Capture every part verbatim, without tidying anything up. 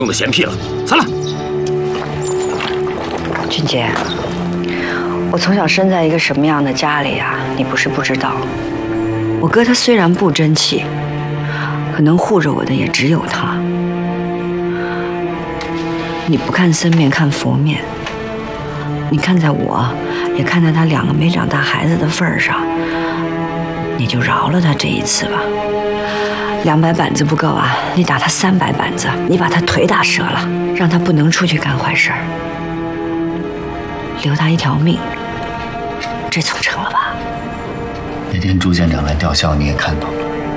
用的闲屁了，散了。 俊杰，我从小生在一个什么样的家里啊？你不是不知道。我哥他虽然不争气，可能护着我的也只有他。你不看僧面看佛面，你看在我，也看在他两个没长大孩子的份上，你就饶了他这一次吧。两百板子不够啊，你打他三百板子，你把他腿打折了，让他不能出去干坏事儿，留他一条命，这总成了吧？ 那天朱县长来吊孝，你也看到了。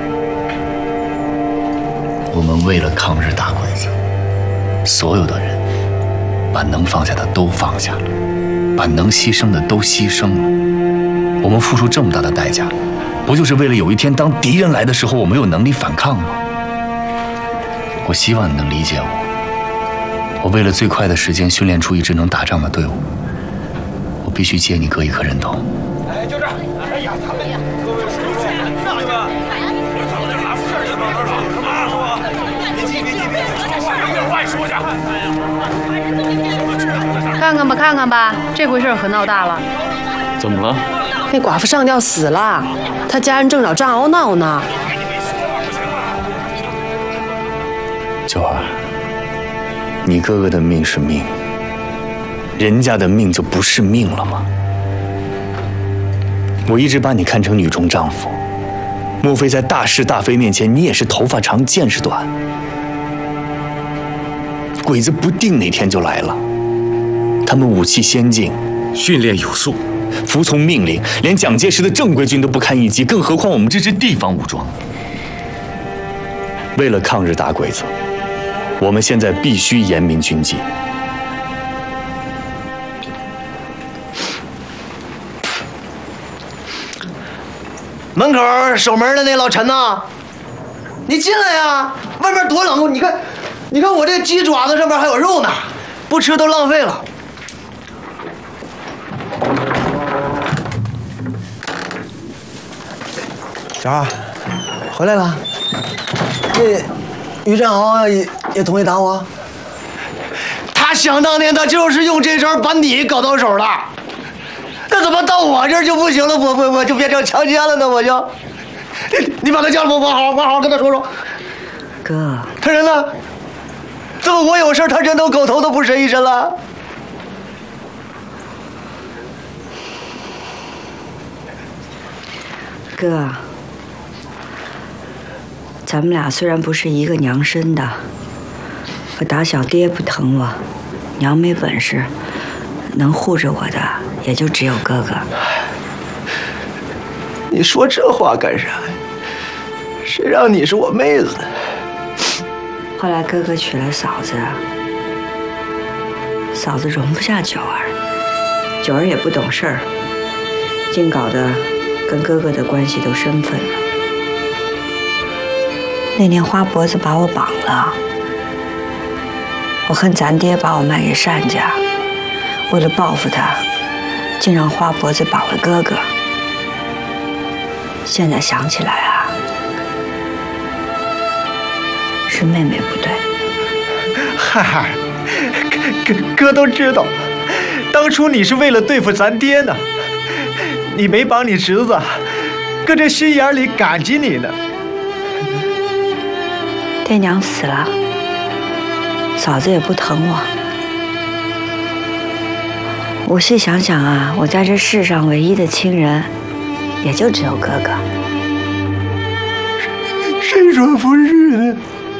我们为了抗日打鬼子，所有的人把能放下的都放下了，把能牺牲的都牺牲了。我们付出这么大的代价，不就是为了有一天当敌人来的时候，我们有能力反抗吗？我希望你能理解我。我为了最快的时间训练出一支能打仗的队伍，我必须借你哥一颗人头。 哎，就这儿。哎呀，他们各位谁谁上去吧？咱们这哪出事去吗？干嘛说？别急，别急，别急，说话有点话说去。 看看吧，看看吧，这回事可闹大了。 怎么了？ 那寡妇上吊死了，他家人正找张敖闹呢。 九儿，你哥哥的命是命，人家的命就不是命了吗？我一直把你看成女中丈夫，莫非在大是大非面前，你也是头发长见识短？鬼子不定哪天就来了，他们武器先进， 训练有素， 服从命令，连蒋介石的正规军都不堪一击，更何况我们这支地方武装？为了抗日打鬼子，我们现在必须严明军纪。 门口守门的那老陈呐，你进来呀！外面多冷，你看，你看我这鸡爪子上面还有肉呢，不吃都浪费了。小二，回来了。那于振豪也也同意打我？他想当年他就是用这招把你搞到手的。那怎么到我这儿就不行了？我我我就变成强奸了呢？我就，你你把他叫来，我我好我好好跟他说说。 哥， 他人呢？怎么我有事他人头狗头都不伸一伸了？ 哥，咱们俩虽然不是一个娘生的，可打小爹不疼我，娘没本事，能护着我的也就只有哥哥。 你说这话干啥呀？谁让你是我妹子？ 后来哥哥娶了嫂子，嫂子容不下九儿，九儿也不懂事儿，净搞得跟哥哥的关系都生分了。那年花脖子把我绑了，我恨咱爹把我卖给单家，为了报复他，竟让花脖子绑了哥哥。现在想起来啊，是妹妹不对。 嗨，哥哥哥都知道，当初你是为了对付咱爹呢，你没绑你侄子，哥这心眼里感激你呢。 爹娘死了，嫂子也不疼我。我细想想啊，我在这世上唯一的亲人，也就只有哥哥。 谁说不是呢？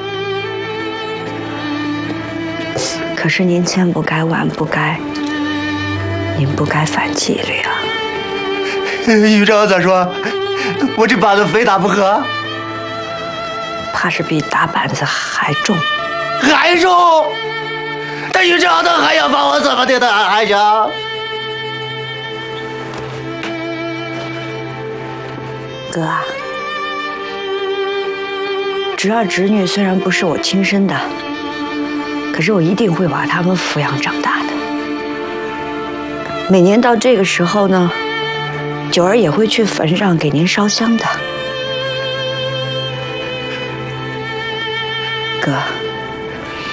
可是您千不该万不该，您不该反纪律啊！ 于正咋说？我这板子非打不可？ 怕是比打板子还重。 还重？那于正他还想把我怎么的？他还想？ 哥啊，侄儿侄女虽然不是我亲生的，可是我一定会把他们抚养长大的。每年到这个时候呢，九儿也会去坟上给您烧香的。哥。